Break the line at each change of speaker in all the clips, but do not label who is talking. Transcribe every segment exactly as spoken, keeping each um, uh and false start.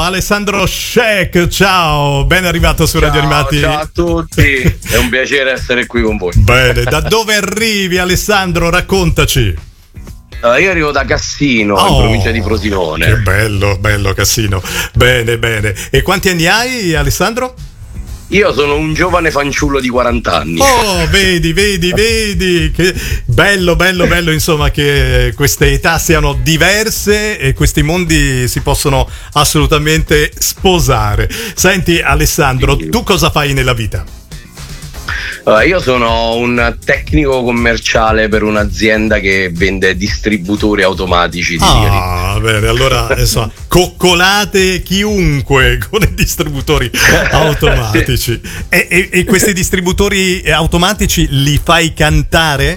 Alessandro Sheck, ciao, ben arrivato su
ciao,
Radio Animati.
Ciao a tutti, è un piacere essere qui con voi.
Bene, da dove arrivi Alessandro? Raccontaci.
Uh, io arrivo da Cassino, oh, in provincia di Frosinone.
Che bello, bello Cassino. Bene, bene. E quanti anni hai, Alessandro?
Io sono un giovane fanciullo di quaranta anni.
Oh, vedi, vedi, vedi. Che bello, bello, bello, insomma, che queste età siano diverse e questi mondi si possono assolutamente sposare. Senti, Alessandro, sì. Tu cosa fai nella vita?
Uh, io sono un tecnico commerciale per un'azienda che vende distributori automatici di sigari.
Ah, bene, allora insomma, coccolate chiunque con i distributori automatici. Sì. e, e, e questi distributori automatici li fai cantare?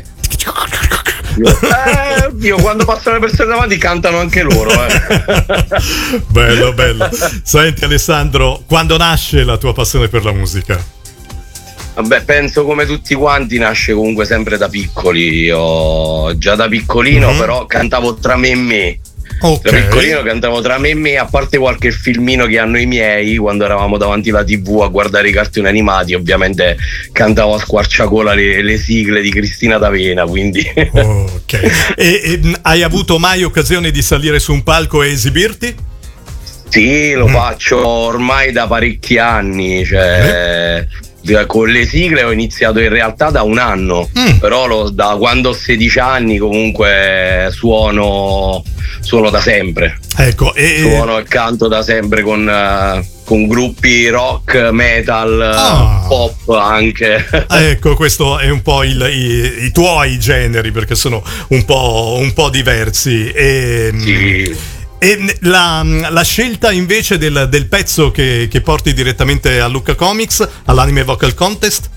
Eh, oddio, quando passano le persone davanti cantano anche loro. Eh.
Bello, bello. Senti Alessandro, quando nasce la tua passione per la musica?
Vabbè, penso come tutti quanti nasce comunque sempre da piccoli. Io già da piccolino mm-hmm. però cantavo tra me e me. Okay. Da piccolino cantavo tra me e me, a parte qualche filmino che hanno i miei quando eravamo davanti alla tivù a guardare i cartoni animati, ovviamente cantavo a squarciagola le, le sigle di Cristina D'Avena, quindi
ok. e, e hai avuto mai occasione di salire su un palco e esibirti?
Sì, lo mm. faccio ormai da parecchi anni, cioè eh? Con le sigle ho iniziato in realtà da un anno, mm. però lo, da quando ho sedici anni comunque suono suono da sempre.
Ecco, e...
suono e canto da sempre con, uh, con gruppi rock, metal,
ah.
pop anche.
Ecco, questo è un po' il, i, i tuoi generi, perché sono un po', un po' diversi. E,
sì.
E la, la scelta invece del, del pezzo che, che porti direttamente a Lucca Comics, all'Anime Vocal Contest?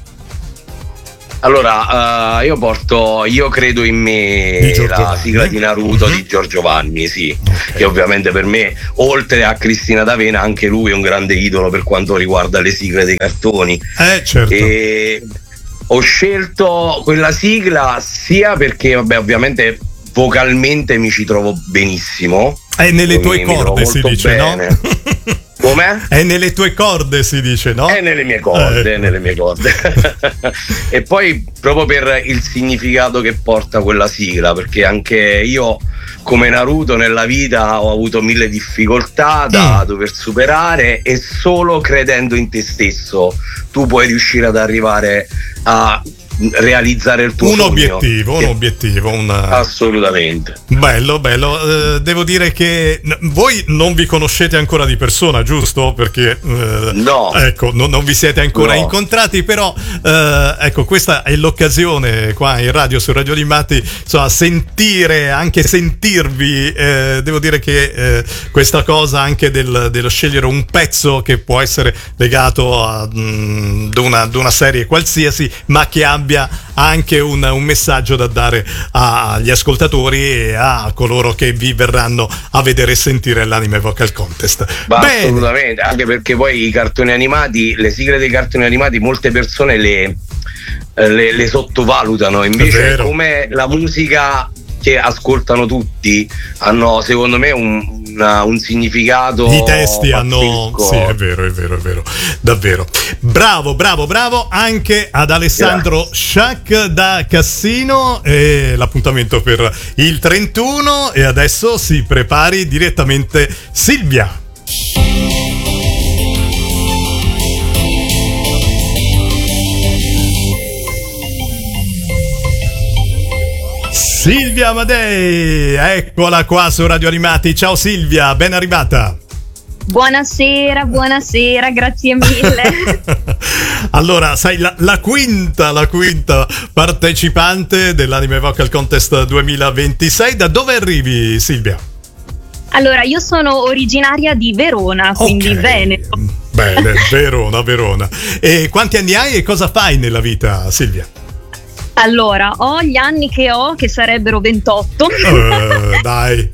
Allora, uh, io porto Io credo in me, la sigla di Naruto mm-hmm. di Giorgio Vanni, sì, okay. Che ovviamente per me, oltre a Cristina D'Avena, anche lui è un grande idolo per quanto riguarda le sigle dei cartoni.
Eh, certo.
E ho scelto quella sigla sia perché, vabbè, ovviamente vocalmente mi ci trovo benissimo.
È nelle tue mi, corde, mi si dice, bene. No?
Com'è?
È nelle tue corde, si dice, no?
È nelle mie corde, eh. nelle mie corde. E poi proprio per il significato che porta quella sigla, perché anche io, come Naruto, nella vita ho avuto mille difficoltà da mm. dover superare, e solo credendo in te stesso tu puoi riuscire ad arrivare a realizzare il tuo
un
sogno.
obiettivo, un obiettivo, un...
assolutamente.
Bello, bello. Eh, devo dire che voi non vi conoscete ancora di persona, giusto? Perché eh,
no,
ecco, no, non vi siete ancora
no.
incontrati, però eh, ecco, questa è l'occasione qua in radio, su Radio Animati, insomma, sentire, anche sentirvi. Eh, devo dire che eh, questa cosa anche del, dello scegliere un pezzo che può essere legato a, mh, ad una, ad una serie qualsiasi, ma che abbia anche un, un messaggio da dare agli ascoltatori e a coloro che vi verranno a vedere e sentire l'Anime Vocal Contest.
Ma assolutamente, anche perché poi i cartoni animati, le sigle dei cartoni animati, molte persone le, le, le sottovalutano, invece come la musica che ascoltano tutti hanno, secondo me, un, una, un significato.
I testi
pazzesco.
Hanno, sì, è vero, è vero, è vero, davvero. Bravo, bravo, bravo anche ad Alessandro Sheck da Cassino. E l'appuntamento per il trentuno, e adesso si prepari direttamente Silvia. Silvia Amadei, eccola qua su Radio Animati. Ciao Silvia, ben arrivata.
Buonasera, buonasera, grazie mille.
Allora, sai, la, la quinta, la quinta partecipante dell'Anime Vocal Contest duemilaventisei. Da dove arrivi, Silvia?
Allora, io sono originaria di Verona, quindi okay. Veneto.
Bene, Verona, Verona. E quanti anni hai e cosa fai nella vita, Silvia?
Allora, ho gli anni che ho, che sarebbero ventotto.
Uh, dai.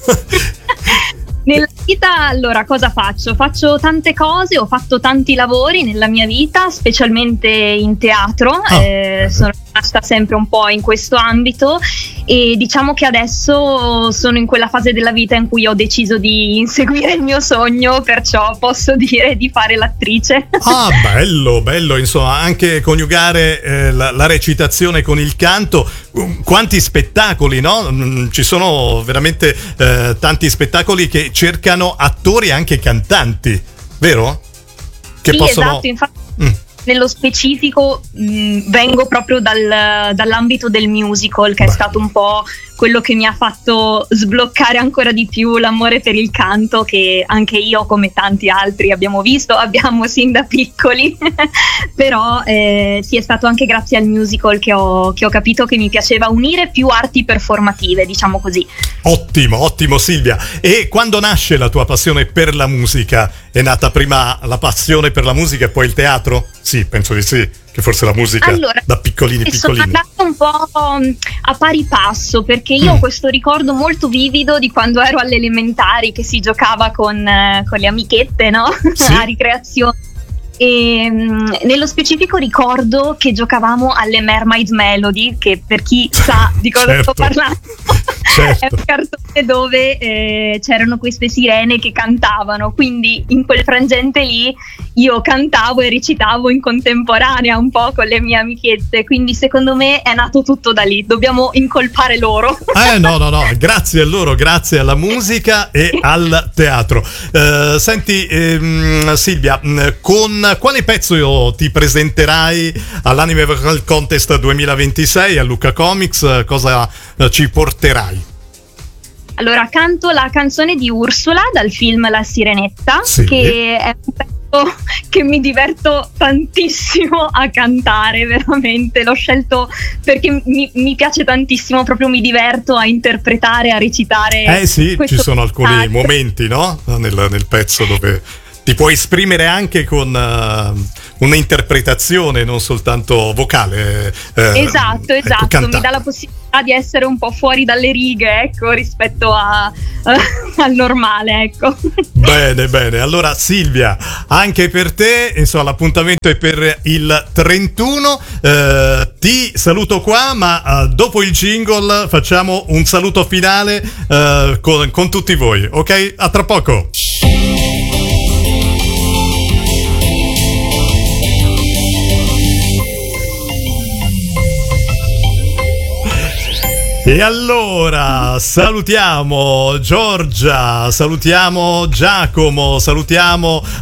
Nella vita, allora, cosa faccio? Faccio tante cose, ho fatto tanti lavori nella mia vita, specialmente in teatro. Oh, eh, sono rimasta sempre un po' in questo ambito e diciamo che adesso sono in quella fase della vita in cui ho deciso di inseguire il mio sogno, perciò posso dire di fare l'attrice.
Ah, bello, bello, insomma, anche coniugare eh, la, la recitazione con il canto. Quanti spettacoli, no? Ci sono veramente eh, tanti spettacoli che cercano attori e anche cantanti, vero? Che
sì,
possono...
esatto, infatti
mm.
nello specifico mh, vengo proprio dal, dall'ambito del musical, che Beh. è stato un po' quello che mi ha fatto sbloccare ancora di più l'amore per il canto, che anche io, come tanti altri, abbiamo visto, abbiamo sin da piccoli. Però eh, sì, è stato anche grazie al musical che ho, che ho capito che mi piaceva unire più arti performative, diciamo così.
Ottimo, ottimo Silvia. E quando nasce la tua passione per la musica? È nata prima la passione per la musica e poi il teatro? Sì, penso di sì, che forse la musica
allora,
da piccolini piccolini.
Sono andata un po' a pari passo, perché io mm. ho questo ricordo molto vivido di quando ero alle elementari, che si giocava con, con le amichette, no? Sì. A ricreazione. E mh, nello specifico ricordo che giocavamo alle Mermaid Melody, che per chi sa di cosa certo. sto parlando certo. è un cartone dove eh, c'erano queste sirene che cantavano, quindi in quel frangente lì io cantavo e recitavo in contemporanea un po' con le mie amichette, quindi secondo me è nato tutto da lì, dobbiamo incolpare loro.
Eh no no no, grazie a loro, grazie alla musica e al teatro. Uh, senti ehm, Silvia, con quale pezzo ti presenterai all'Anime Vocal Contest duemilaventisei a Lucca Comics? Cosa ci porterai?
Allora, canto la canzone di Ursula dal film La Sirenetta, sì. che è un pezzo che mi diverto tantissimo a cantare, veramente. L'ho scelto perché mi, mi piace tantissimo, proprio mi diverto a interpretare, a recitare.
Eh sì, ci sono alcuni canto. momenti, no? Nel, nel pezzo dove ti puoi esprimere anche con uh, un'interpretazione, non soltanto vocale. Eh,
esatto, esatto, ecco, mi dà la possibilità di essere un po' fuori dalle righe, ecco, rispetto a, uh, al normale, ecco.
Bene, bene. Allora Silvia, anche per te, insomma, l'appuntamento è per il trentuno. Eh, ti saluto qua, ma uh, dopo il jingle facciamo un saluto finale uh, con, con tutti voi, ok? A tra poco. E allora salutiamo Giorgia, salutiamo Giacomo, salutiamo uh,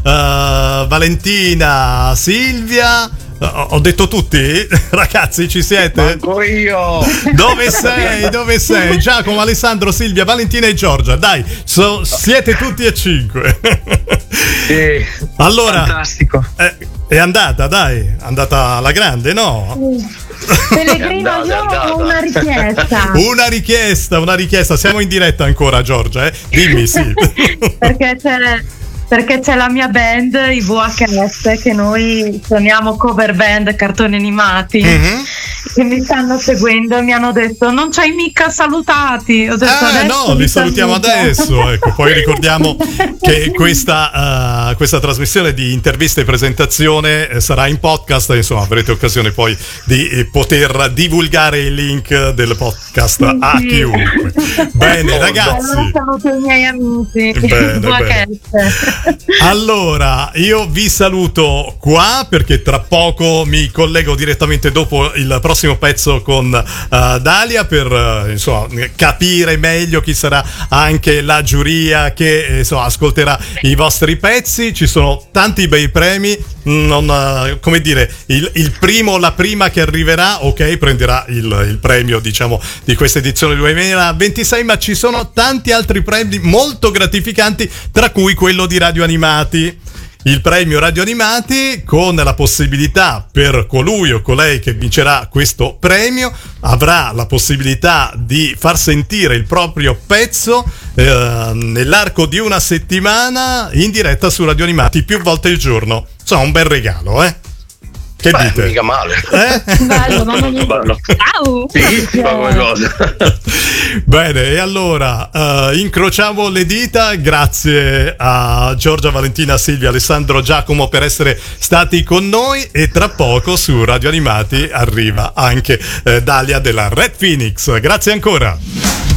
Valentina, Silvia. Ho detto tutti? Ragazzi, ci siete?
Manco io!
Dove sei? Dove sei? Giacomo, Alessandro, Silvia, Valentina e Giorgia. Dai, so, siete tutti e cinque.
Sì,
allora,
fantastico.
Eh, è andata, dai, è andata alla grande, no?
Pellegrino, andata, io andata. ho una richiesta.
Una richiesta, una richiesta. Siamo in diretta ancora, Giorgia, eh? Dimmi, sì.
Perché c'è... Perché c'è la mia band, i V H S, che noi suoniamo cover band, cartoni animati, mm-hmm. che mi stanno seguendo e mi hanno detto non ci hai mica salutati. Ho detto,
ah no, li salutiamo adesso. Ecco, poi ricordiamo che questa, uh, questa trasmissione di intervista e presentazione sarà in podcast, insomma avrete occasione poi di poter divulgare il link del podcast sì, a sì. chiunque. Bene ragazzi.
Allora saluto i miei amici.
Bene, bene. Allora, io vi saluto qua perché tra poco mi collego direttamente dopo il prossimo pezzo con uh, Dalia per uh, insomma, capire meglio chi sarà anche la giuria che insomma, ascolterà i vostri pezzi. Ci sono tanti bei premi, non, uh, come dire, il, il primo, la prima che arriverà, ok, prenderà il, il premio, diciamo, di questa edizione duemilaventisei, ma ci sono tanti altri premi molto gratificanti, tra cui quello di Radio Animati. Il premio Radio Animati, con la possibilità per colui o colei che vincerà questo premio, avrà la possibilità di far sentire il proprio pezzo eh, nell'arco di una settimana in diretta su Radio Animati più volte al giorno. Insomma, un bel regalo, eh? Che
Beh,
dite?
mica male.
Eh?
Bello, mamma mia.
Bello.
Ciao.
Fighissima come cosa.
Bene, e allora uh, incrociamo le dita. Grazie a Giorgia, Valentina, Silvia, Alessandro, Giacomo per essere stati con noi, e tra poco su Radio Animati arriva anche eh, Dalia della Red Phoenix. Grazie ancora.